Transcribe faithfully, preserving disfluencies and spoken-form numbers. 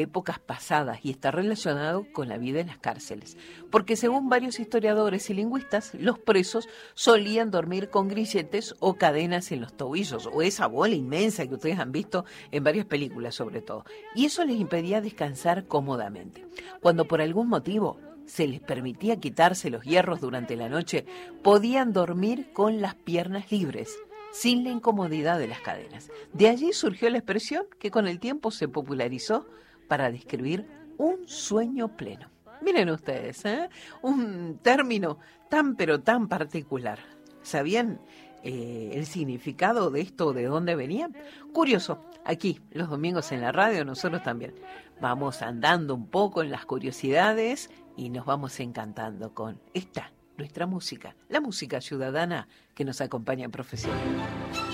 épocas pasadas y está relacionado con la vida en las cárceles, porque según varios historiadores y lingüistas, los presos solían dormir con grilletes o cadenas en los tobillos, o esa bola inmensa que ustedes han visto en varias películas sobre todo, y eso les impedía descansar cómodamente. Cuando por algún motivo se les permitía quitarse los hierros durante la noche, podían dormir con las piernas libres, sin la incomodidad de las cadenas. De allí surgió la expresión que con el tiempo se popularizó para describir un sueño pleno. Miren ustedes, ¿eh? Un término tan pero tan particular. ¿Sabían eh, el significado de esto, de dónde venía? Curioso, aquí, los domingos en la radio, nosotros también vamos andando un poco en las curiosidades y nos vamos encantando con esta, nuestra música, la música ciudadana que nos acompaña en Profesión.